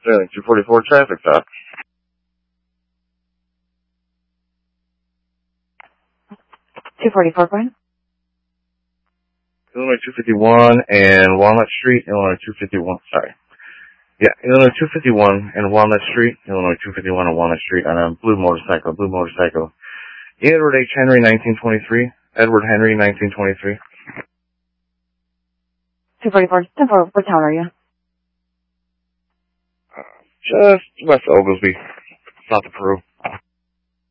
Sterling 244 traffic stop. 244, Brian. Illinois 251 and Walnut Street, Illinois 251, sorry. Yeah, Illinois 251 and Walnut Street, Illinois 251 and Walnut Street on a blue motorcycle. Edward H. Henry, 1923. Edward Henry, 1923. 244, what town are you? Just west of Oglesby, south of Peru.